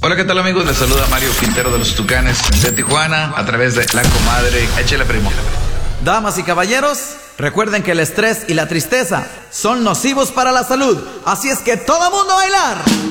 Hola, ¿qué tal, amigos? Les saluda Mario Quintero de los Tucanes de Tijuana a través de La Comadre. Échale, primo. Damas y caballeros, recuerden que el estrés y la tristeza son nocivos para la salud. Así es que todo mundo a bailar.